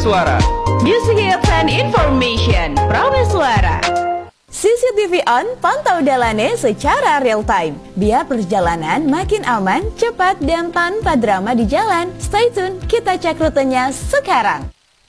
Suara. Music Hits and Information, Prameswara. CCTV on, pantau Dalane secara real time. Biar perjalanan makin aman, cepat, dan tanpa drama di jalan. Stay tune, kita cek rutenya sekarang.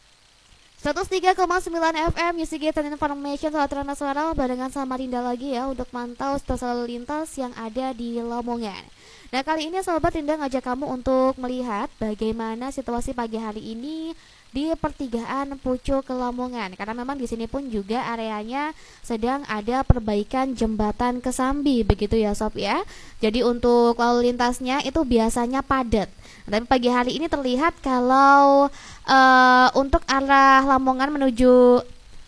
103,9 FM Music Hits and Information Sobat Prameswara barengan sama Rinda lagi ya untuk mantau situasi lalu lintas yang ada di Lamongan. Nah, kali ini Sobat Rinda ngajak kamu untuk melihat bagaimana situasi pagi hari ini di pertigaan Pucuk Lamongan, karena memang di sini pun juga areanya sedang ada perbaikan jembatan Kesambi begitu ya Sob ya. Jadi untuk lalu lintasnya itu biasanya padat. Tapi pagi hari ini terlihat kalau untuk arah Lamongan menuju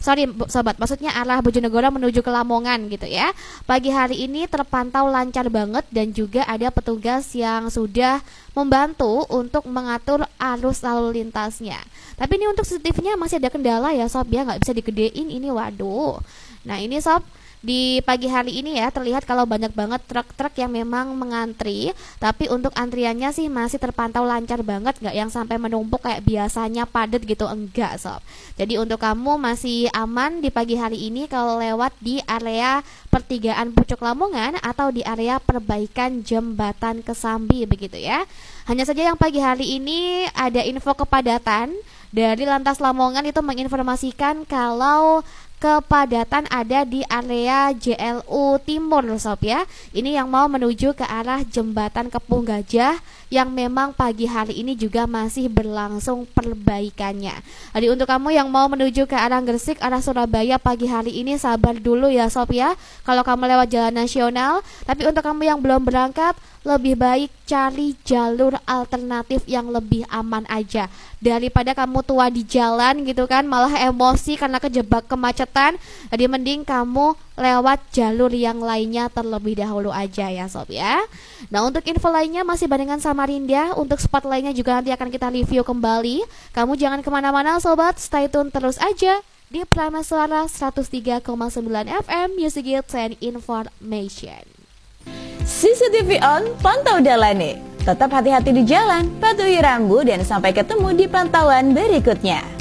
Sobat, maksudnya arah Bojonegoro menuju ke Lamongan gitu ya. Pagi hari ini terpantau lancar banget dan juga ada petugas yang sudah membantu untuk mengatur arus lalu lintasnya. Tapi ini untuk CCTV-nya masih ada kendala ya Sob ya, nggak bisa digedein ini, waduh. Nah ini Sob, di pagi hari ini ya terlihat kalau banyak banget truk-truk yang memang mengantri. Tapi untuk antriannya sih masih terpantau lancar banget, nggak yang sampai menumpuk kayak biasanya padat gitu, enggak Sob. Jadi untuk kamu masih aman di pagi hari ini kalau lewat di area pertigaan Pucuk Lamongan atau di area perbaikan jembatan Kesambi begitu ya. Hanya saja yang pagi hari ini ada info kepadatan dari Lantas Lamongan itu menginformasikan kalau kepadatan ada di area JLU Timur Sob ya. Ini yang mau menuju ke arah jembatan Kepung Gajah yang memang pagi hari ini juga masih berlangsung perbaikannya. Jadi untuk kamu yang mau menuju ke arah Gresik, arah Surabaya pagi hari ini sabar dulu ya Sob ya, kalau kamu lewat jalan nasional. Tapi untuk kamu yang belum berangkat, lebih baik cari jalur alternatif yang lebih aman aja daripada kamu tua di jalan gitu kan, malah emosi karena kejebak kemacetan. Jadi mending kamu lewat jalur yang lainnya terlebih dahulu aja ya Sob ya. Nah untuk info lainnya masih barengan sama Rinda. Untuk spot lainnya juga nanti akan kita review kembali. Kamu jangan kemana-mana Sobat, stay tune terus aja di Prameswara 103,9 FM Music Hits and Information. CCTV on, pantau Dalane. Tetap hati-hati di jalan, patuhi rambu, dan sampai ketemu di pantauan berikutnya.